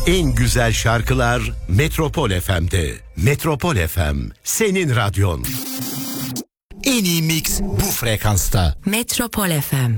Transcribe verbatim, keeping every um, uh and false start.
En güzel şarkılar Metropol F M'de. Metropol F M, senin radyon. En iyi mix bu frekansta. Metropol F M.